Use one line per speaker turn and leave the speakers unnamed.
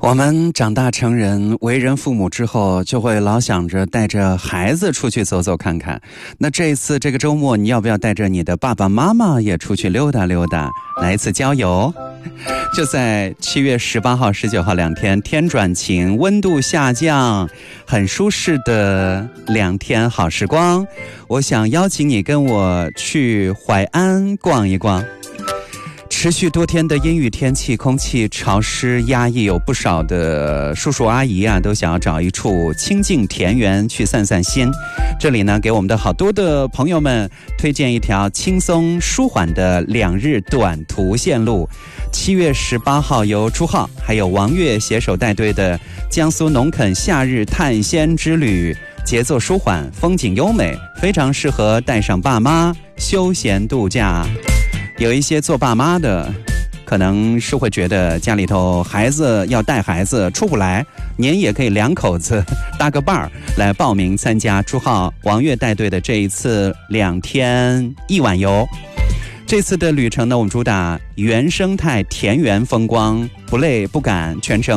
我们长大成人，为人父母之后，就会老想着带着孩子出去走走看看。那这一次这个周末，你要不要带着你的爸爸妈妈也出去溜达溜达，来一次郊游？就在7月18号、19号2天，天转晴，温度下降，很舒适的2天好时光。我想邀请你跟我去淮安逛一逛。持续多天的阴雨天气，空气潮湿压抑，有不少的叔叔阿姨啊，都想要找一处清静田园去散散心。这里呢，给我们的好多的朋友们推荐一条轻松舒缓的2日短途线路。7月18号由朱浩还有王悦携手带队的江苏农垦夏日探仙之旅，节奏舒缓，风景优美，非常适合带上爸妈休闲度假。有一些做爸妈的可能是会觉得家里头孩子要带孩子出不来，您也可以2口子搭个伴儿来报名参加朱浩王悦带队的这一次2天1晚游。这次的旅程呢，我们主打原生态田园风光，不累不赶，全程